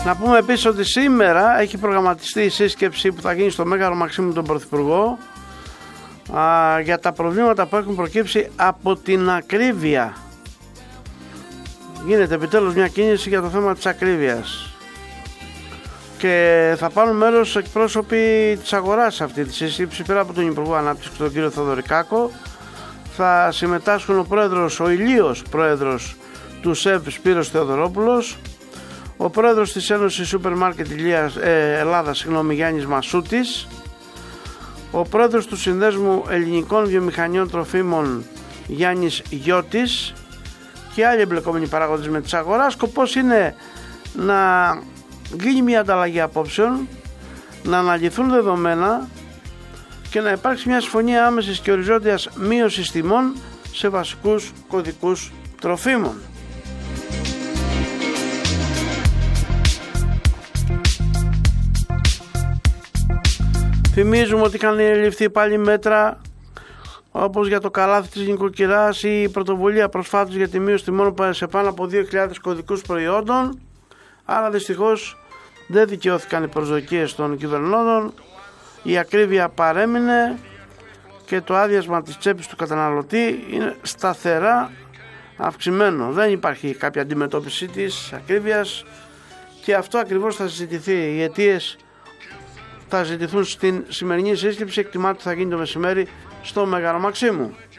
Να πούμε επίσης ότι σήμερα έχει προγραμματιστεί η σύσκεψη που θα γίνει στο Μέγαρο Μαξίμου τον Πρωθυπουργό για τα προβλήματα που έχουν προκύψει από την ακρίβεια. Γίνεται επιτέλους μια κίνηση για το θέμα της ακρίβειας και θα πάρουν μέρος εκπρόσωποι της αγοράς σε αυτή τη σύσκεψη. Πέρα από τον Υπουργό Ανάπτυξης, τον κύριο Θοδωρικάκο, θα συμμετάσχουν ο πρόεδρος, ο ηλίος πρόεδρος του ΣΕΒ Σπύρος Θεοδωρόπουλος, ο πρόεδρος της Ένωσης Σούπερ Μάρκετ Ελλάδας Γιάννης Μασούτης, ο πρόεδρος του Συνδέσμου Ελληνικών Βιομηχανιών Τροφίμων Γιάννης Γιώτης και άλλοι εμπλεκόμενοι παράγοντες με τις αγοράς. Σκοπός είναι να γίνει μια ανταλλαγή απόψεων, να αναλυθούν δεδομένα και να υπάρξει μια συμφωνία άμεσης και οριζόντιας μείωσης τιμών σε βασικούς κωδικούς τροφίμων. Θυμίζουμε ότι είχαν ληφθεί πάλι μέτρα όπως για το καλάθι της νοικοκυράς ή η πρωτοβουλία προσφάτως για τη μείωση τιμών σε πάνω από 2.000 κωδικούς προϊόντων. Άρα δυστυχώς δεν δικαιώθηκαν οι προσδοκίες των κυβερνώντων, η ακρίβεια παρέμεινε και το άδειασμα της τσέπης του καταναλωτή είναι σταθερά αυξημένο. Δεν υπάρχει κάποια αντιμετώπιση της ακρίβειας και αυτό ακριβώς θα συζητηθεί. Οι αιτίες θα ζητηθούν στην σημερινή σύσκεψη, εκτιμάται ότι θα γίνει το μεσημέρι στο Μέγαρο Μαξίμου.